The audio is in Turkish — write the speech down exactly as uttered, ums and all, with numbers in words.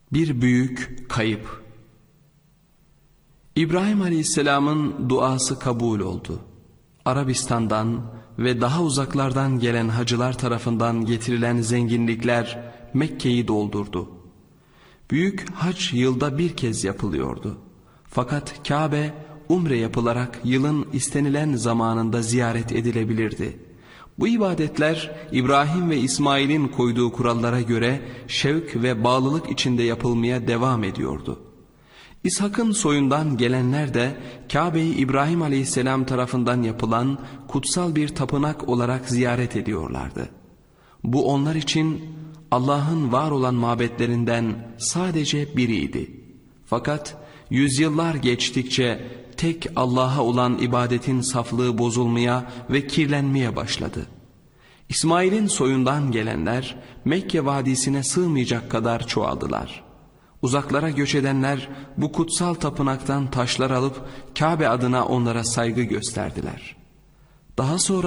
Bir büyük kayıp. İbrahim Aleyhisselam'ın duası kabul oldu. Arabistan'dan ve daha uzaklardan gelen hacılar tarafından getirilen zenginlikler Mekke'yi doldurdu. Büyük hac yılda bir kez yapılıyordu. Fakat Kabe umre yapılarak yılın istenilen zamanında ziyaret edilebilirdi. Bu ibadetler İbrahim ve İsmail'in koyduğu kurallara göre şevk ve bağlılık içinde yapılmaya devam ediyordu. İshak'ın soyundan gelenler de Kabe'yi İbrahim Aleyhisselam tarafından yapılan kutsal bir tapınak olarak ziyaret ediyorlardı. Bu onlar için Allah'ın var olan mabetlerinden sadece biriydi. Fakat yüzyıllar geçtikçe tek Allah'a olan ibadetin saflığı bozulmaya ve kirlenmeye başladı. İsmail'in soyundan gelenler Mekke vadisine sığmayacak kadar çoğaldılar. Uzaklara göç edenler bu kutsal tapınaktan taşlar alıp Kabe adına onlara saygı gösterdiler. Daha sonra